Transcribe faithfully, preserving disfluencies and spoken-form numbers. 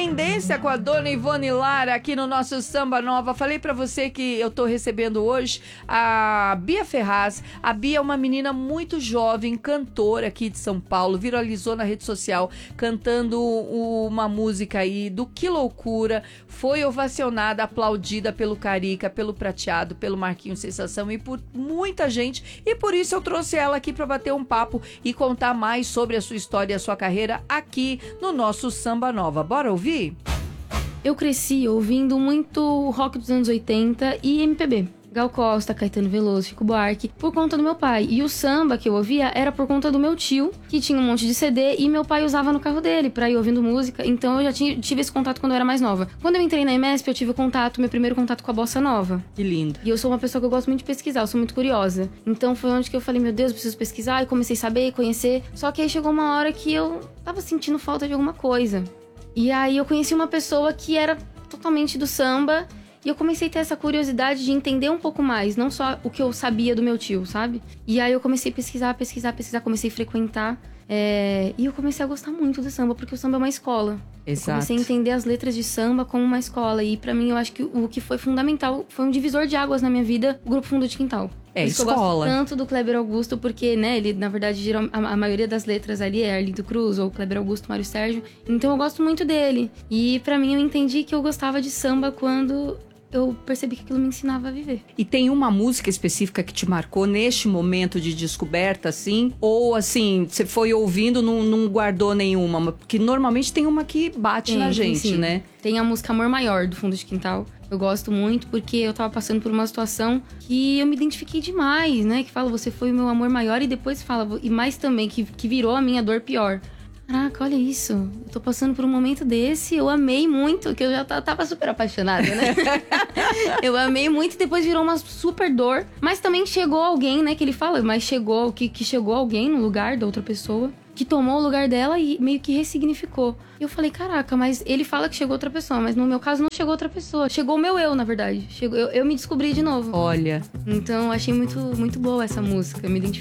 Independência com a dona Ivone Lara aqui no nosso Samba Nova. Falei pra você que eu tô recebendo hoje a Bia Ferraz. A Bia é uma menina muito jovem, cantora aqui de São Paulo, viralizou na rede social cantando uma música aí do Que Loucura. Foi ovacionada, aplaudida pelo Carica, pelo Prateado, pelo Marquinhos Sensação e por muita gente. E por isso eu trouxe ela aqui pra bater um papo e contar mais sobre a sua história e a sua carreira aqui no nosso Samba Nova. Bora ouvir? Eu cresci ouvindo muito rock dos anos oitenta e M P B. Gal Costa, Caetano Veloso, Chico Buarque, por conta do meu pai. E o samba que eu ouvia era por conta do meu tio, que tinha um monte de C D e meu pai usava no carro dele pra ir ouvindo música. Então eu já tinha, tive esse contato quando eu era mais nova. Quando eu entrei na E M E S P, eu tive o contato, meu primeiro contato com a bossa nova. Que lindo. E eu sou uma pessoa que eu gosto muito de pesquisar, eu sou muito curiosa. Então foi onde que eu falei, meu Deus, eu preciso pesquisar. E comecei a saber, conhecer. Só que aí chegou uma hora que eu tava sentindo falta de alguma coisa. E aí eu conheci uma pessoa que era totalmente do samba. E eu comecei a ter essa curiosidade de entender um pouco mais, não só o que eu sabia do meu tio, sabe? E aí eu comecei a pesquisar, pesquisar, pesquisar, comecei a frequentar. É... E eu comecei a gostar muito do samba, porque o samba é uma escola. Exato. Eu comecei a entender as letras de samba como uma escola. E pra mim, eu acho que o que foi fundamental, foi um divisor de águas na minha vida, o Grupo Fundo de Quintal. É, Por isso escola. Que eu gosto tanto do Kleber Augusto, porque, né, ele, na verdade, geral, a, a maioria das letras ali é Arlindo Cruz, ou Kleber Augusto, Mário Sérgio. Então eu gosto muito dele. E pra mim, eu entendi que eu gostava de samba quando eu percebi que aquilo me ensinava a viver. E tem uma música específica que te marcou neste momento de descoberta, assim? Ou, assim, você foi ouvindo, não, não guardou nenhuma? Porque normalmente tem uma que bate Tem, na tem gente, sim. né? Tem a música Amor Maior, do Fundo de Quintal. Eu gosto muito porque eu tava passando por uma situação que eu me identifiquei demais, né? Que fala, você foi o meu amor maior, e depois fala, e mais também, que, que virou a minha dor pior. Caraca, olha isso. Eu tô passando por um momento desse, eu amei muito, que eu já tava super apaixonada, né? Eu amei muito e depois virou uma super dor. Mas também chegou alguém, né, que ele fala, mas chegou, que, que chegou alguém no lugar da outra pessoa, que tomou o lugar dela e meio que ressignificou. E eu falei, caraca, mas ele fala que chegou outra pessoa, mas no meu caso não chegou outra pessoa. Chegou o meu eu, na verdade. Chegou, eu, eu me descobri de novo. Olha. Então, achei muito, muito boa essa música, eu me identifiquei.